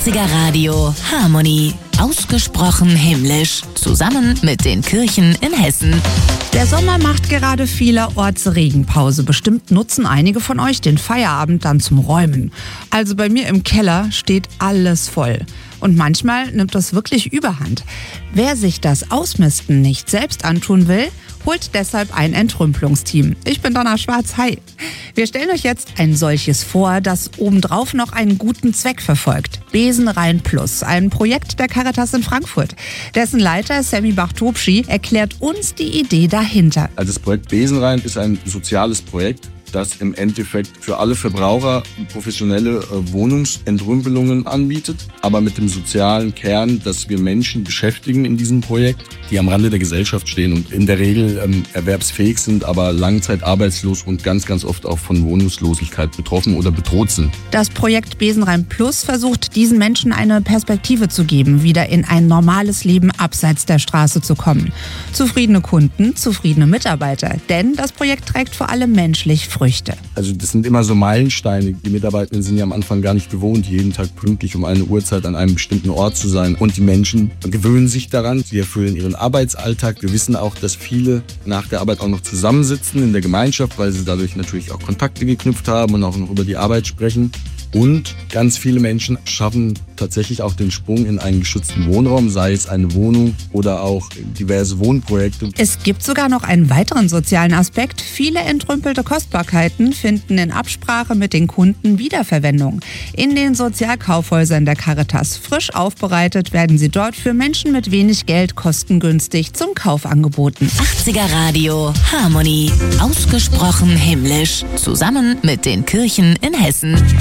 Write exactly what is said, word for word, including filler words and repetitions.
achtziger Radio Harmonie. Ausgesprochen himmlisch. Zusammen mit den Kirchen in Hessen. Der Sommer macht gerade vielerorts Regenpause. Bestimmt nutzen einige von euch den Feierabend dann zum Räumen. Also bei mir im Keller steht alles voll. Und manchmal nimmt das wirklich Überhand. Wer sich das Ausmisten nicht selbst antun will, holt deshalb ein Entrümpelungsteam. Ich bin Donna Schwarz, hi. Wir stellen euch jetzt ein solches vor, das obendrauf noch einen guten Zweck verfolgt. Besenrein Plus, ein Projekt der Caritas in Frankfurt. Dessen Leiter Sammy Bartobschi erklärt uns die Idee dahinter. Also das Projekt Besenrein ist ein soziales Projekt, das im Endeffekt für alle Verbraucher professionelle äh, Wohnungsentrümpelungen anbietet, aber mit dem sozialen Kern, dass wir Menschen beschäftigen in diesem Projekt, die am Rande der Gesellschaft stehen und in der Regel ähm, erwerbsfähig sind, aber langzeitarbeitslos und ganz, ganz oft auch von Wohnungslosigkeit betroffen oder bedroht sind. Das Projekt Besenrein Plus versucht, diesen Menschen eine Perspektive zu geben, wieder in ein normales Leben abseits der Straße zu kommen. Zufriedene Kunden, zufriedene Mitarbeiter, denn das Projekt trägt vor allem menschlich Früchte. Also das sind immer so Meilensteine. Die Mitarbeitenden sind ja am Anfang gar nicht gewohnt, jeden Tag pünktlich um eine Uhrzeit an einem bestimmten Ort zu sein. Und die Menschen gewöhnen sich daran. Sie erfüllen ihren Arbeitsalltag. Wir wissen auch, dass viele nach der Arbeit auch noch zusammensitzen in der Gemeinschaft, weil sie dadurch natürlich auch Kontakte geknüpft haben und auch noch über die Arbeit sprechen. Und ganz viele Menschen schaffen tatsächlich auch den Sprung in einen geschützten Wohnraum, sei es eine Wohnung oder auch diverse Wohnprojekte. Es gibt sogar noch einen weiteren sozialen Aspekt. Viele entrümpelte Kostbarkeiten finden in Absprache mit den Kunden Wiederverwendung. In den Sozialkaufhäusern der Caritas frisch aufbereitet werden sie dort für Menschen mit wenig Geld kostengünstig zum Kauf angeboten. achtziger Radio Harmonie. Ausgesprochen himmlisch. Zusammen mit den Kirchen in Hessen.